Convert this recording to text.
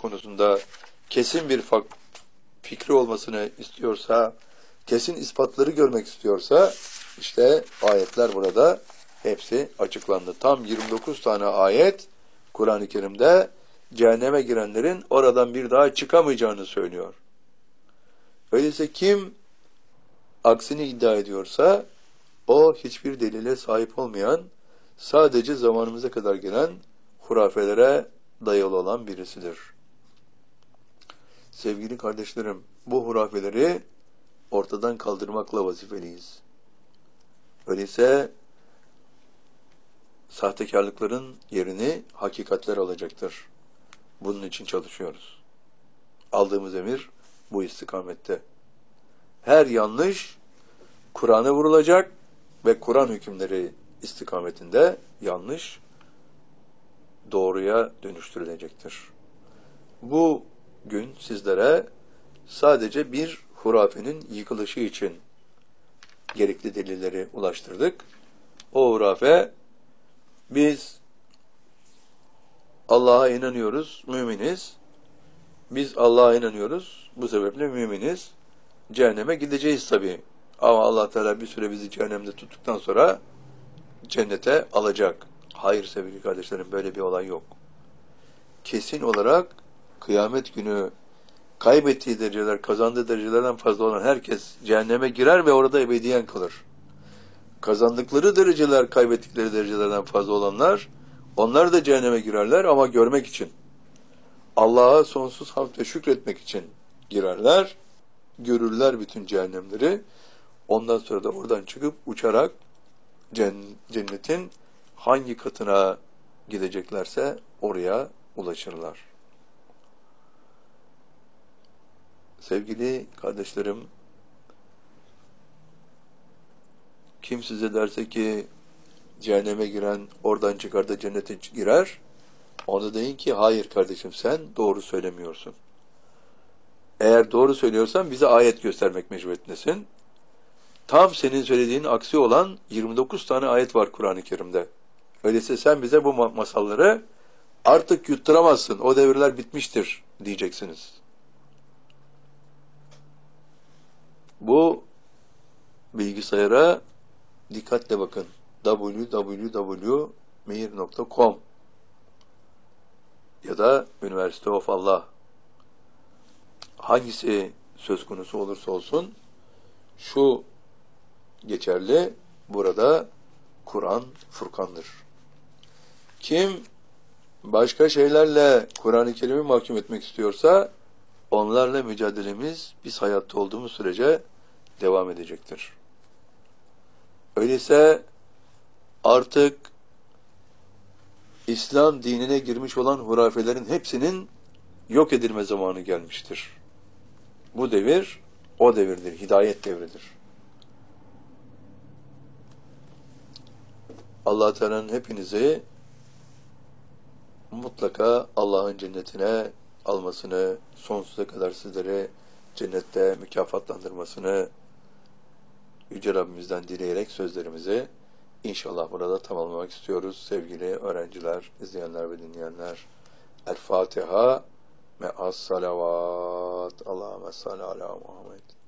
konusunda kesin bir fikri olmasını istiyorsa, kesin ispatları görmek istiyorsa, işte ayetler burada hepsi açıklandı. Tam 29 tane ayet Kur'an-ı Kerim'de cehenneme girenlerin oradan bir daha çıkamayacağını söylüyor. Öyleyse kim aksini iddia ediyorsa, o hiçbir delile sahip olmayan, sadece zamanımıza kadar gelen hurafelere dayalı olan birisidir. Sevgili kardeşlerim, bu hurafeleri ortadan kaldırmakla vazifeliyiz. Öyleyse sahtekarlıkların yerini hakikatler alacaktır. Bunun için çalışıyoruz. Aldığımız emir bu istikamette. Her yanlış Kur'an'a vurulacak ve Kur'an hükümleri istikametinde yanlış doğruya dönüştürülecektir. Bu gün sizlere sadece bir hurafenin yıkılışı için gerekli delilleri ulaştırdık. O hurafe, biz Allah'a inanıyoruz, müminiz. Biz Allah'a inanıyoruz, bu sebeple müminiz. Cehenneme gideceğiz tabii. Ama Allah Teala bir süre bizi cehennemde tuttuktan sonra cennete alacak. Hayır sevgili kardeşlerim, böyle bir olay yok. Kesin olarak kıyamet günü kaybettiği dereceler, kazandığı derecelerden fazla olan herkes cehenneme girer ve orada ebediyen kalır. Kazandıkları dereceler, kaybettikleri derecelerden fazla olanlar, onlar da cehenneme girerler ama görmek için. Allah'a sonsuz hamd ve şükretmek için girerler, görürler bütün cehennemleri. Ondan sonra da oradan çıkıp uçarak cennetin hangi katına gideceklerse oraya ulaşırlar. Sevgili kardeşlerim, kim size derse ki cehenneme giren oradan çıkar da cennete girer, ona deyin ki hayır kardeşim, sen doğru söylemiyorsun. Eğer doğru söylüyorsan bize ayet göstermek mecburiyetindesin. Tam senin söylediğin aksi olan 29 tane ayet var Kur'an-ı Kerim'de. Öyleyse sen bize bu masalları artık yutturamazsın, o devirler bitmiştir diyeceksiniz. Bu bilgisayara dikkatle bakın. www.meir.com ya da University of Allah. Hangisi söz konusu olursa olsun şu geçerli: burada Kur'an Furkan'dır. Kim başka şeylerle Kur'an-ı Kerim'i mahkum etmek istiyorsa, onlarla mücadelemiz biz hayatta olduğumuz sürece devam edecektir. Öyleyse artık İslam dinine girmiş olan hurafelerin hepsinin yok edilme zamanı gelmiştir. Bu devir o devirdir, hidayet devridir. Allah Teala'nın hepinizi mutlaka Allah'ın cennetine almasını, sonsuza kadar sizleri cennette mükafatlandırmasını Yüce Rabbimizden dileyerek sözlerimizi inşallah burada tamamlamak istiyoruz. Sevgili öğrenciler, izleyenler ve dinleyenler, El Fatiha me'as salavat. Allahümme salli ala Muhammed.